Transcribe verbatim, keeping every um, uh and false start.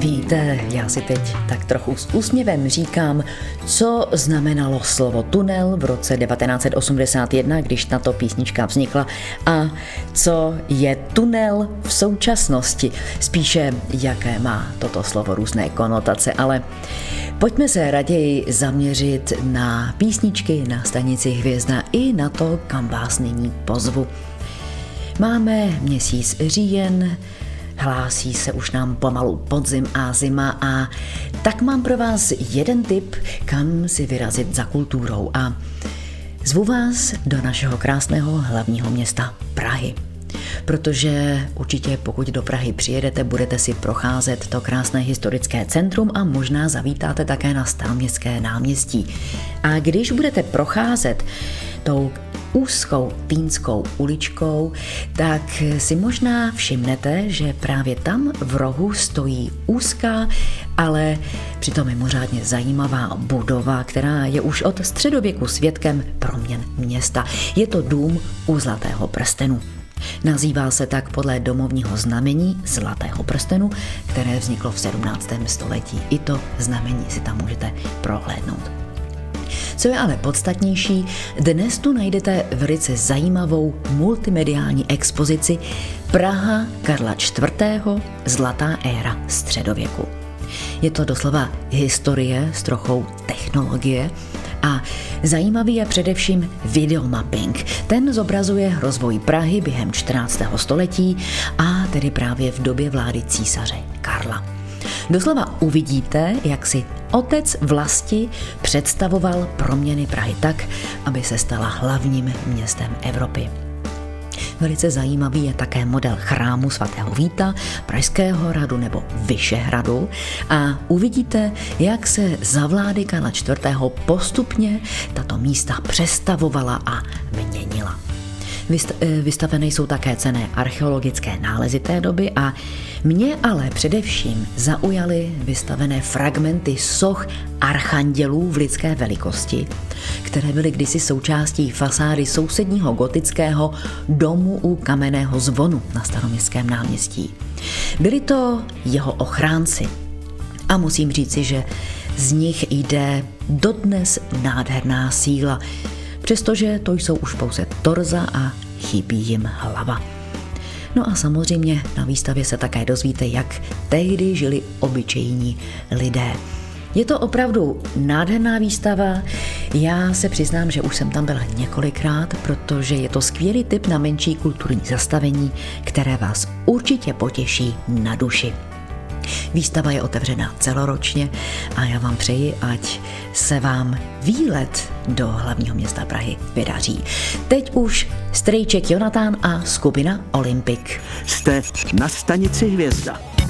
Víte, já si teď tak trochu s úsměvem říkám, co znamenalo slovo tunel v roce devatenáct set osmdesát jedna, když tato písnička vznikla, a co je tunel v současnosti. Spíše, jaké má toto slovo různé konotace, ale pojďme se raději zaměřit na písničky na stanici Hvězda i na to, kam vás nyní pozvu. Máme měsíc říjen, hlásí se už nám pomalu podzim a zima, a tak mám pro vás jeden tip, kam si vyrazit za kulturou, a zvu vás do našeho krásného hlavního města Prahy. Protože určitě pokud do Prahy přijedete, budete si procházet to krásné historické centrum a možná zavítáte také na Staroměstské náměstí. A když budete procházet tou úzkou Týnskou uličkou, tak si možná všimnete, že právě tam v rohu stojí úzká, ale přitom mimořádně zajímavá budova, která je už od středověku svědkem proměn města. Je to dům u Zlatého prstenu. Nazývá se tak podle domovního znamení Zlatého prstenu, které vzniklo v sedmnáctém století. I to znamení si tam můžete prohlédnout. Co je ale podstatnější, dnes tu najdete velice zajímavou multimediální expozici Praha Karla čtvrtého. Zlatá éra středověku. Je to doslova historie s trochou technologie, a zajímavý je především videomapping. Ten zobrazuje rozvoj Prahy během čtrnáctého století, a tedy právě v době vlády císaře Karla. Doslova uvidíte, jak si otec vlasti představoval proměny Prahy tak, aby se stala hlavním městem Evropy. Velice zajímavý je také model chrámu svatého Víta, Pražského hradu nebo Vyšehradu, a uvidíte, jak se za vlády Karla čtvrtého. postupně tato místa přestavovala a měnila. Vystavené jsou také cenné archeologické nálezy té doby, a mě ale především zaujaly vystavené fragmenty soch archandělů v lidské velikosti, které byly kdysi součástí fasády sousedního gotického domu u Kamenného zvonu na Staroměstském náměstí. Byli to jeho ochránci, a musím říci, že z nich jde dodnes nádherná síla, přestože to jsou už pouze torza a chybí jim hlava. No a samozřejmě na výstavě se také dozvíte, jak tehdy žili obyčejní lidé. Je to opravdu nádherná výstava. Já se přiznám, že už jsem tam byla několikrát, protože je to skvělý tip na menší kulturní zastavení, které vás určitě potěší na duši. Výstava je otevřena celoročně a já vám přeji, ať se vám výlet do hlavního města Prahy vydaří. Teď už strejček Jonatán a skupina Olympik. Jste na stanici Hvězda.